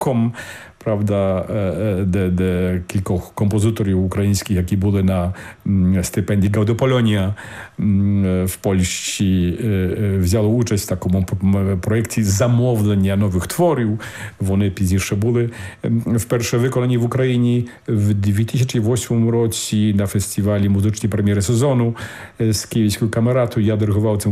Ком, правда, де кількох композиторів українських, які були на стипендії Гаудополонія в Польщі, взяли участь в такому проєкті замовлення нових творів. Вони пізніше були вперше виконані в Україні в 2008 році на фестивалі музичної прем'єри сезону з Київською камератою. Я диригував цим